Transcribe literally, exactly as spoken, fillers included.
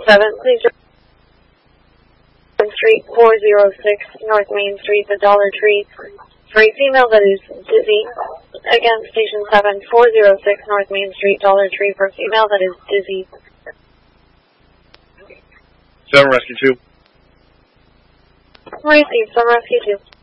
seven, please Street four oh six, North Main Street, the Dollar Tree, for a female that is dizzy. Again, Station seven, four oh six, North Main Street, Dollar Tree, for a female that is dizzy. seven Rescue two. Received, seven Rescue two.